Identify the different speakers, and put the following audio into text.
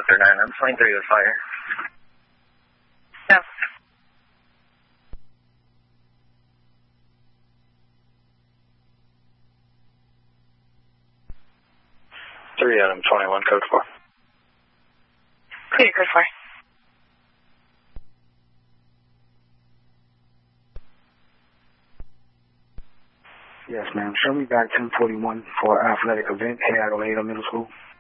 Speaker 1: Dr. 9, I'm 23 with fire.
Speaker 2: No.
Speaker 1: 3 Adam 21, code 4.
Speaker 2: Clear, code 4.
Speaker 3: Yes, ma'am. Show me back 1041 for athletic event here at Oneida Middle School.